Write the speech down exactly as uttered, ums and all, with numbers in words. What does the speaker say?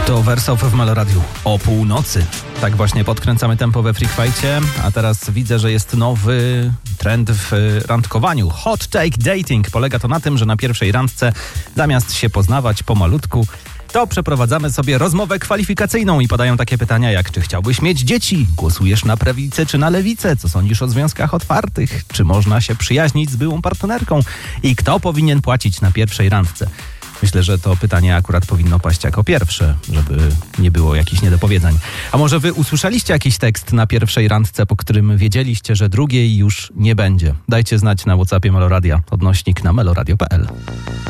To Wersow w Meloradiu o północy. Tak właśnie podkręcamy tempo we Freak Fight'cie, a teraz widzę, że jest nowy trend w randkowaniu. Hot take dating. Polega to na tym, że na pierwszej randce zamiast się poznawać pomalutku, to przeprowadzamy sobie rozmowę kwalifikacyjną i padają takie pytania jak: czy chciałbyś mieć dzieci? Głosujesz na prawicę czy na lewicę? Co sądzisz o związkach otwartych? Czy można się przyjaźnić z byłą partnerką? I kto powinien płacić na pierwszej randce? Myślę, że to pytanie akurat powinno paść jako pierwsze, żeby nie było jakichś niedopowiedzeń. A może wy usłyszeliście jakiś tekst na pierwszej randce, po którym wiedzieliście, że drugiej już nie będzie? Dajcie znać na WhatsAppie Meloradia, odnośnik na meloradio kropka p l.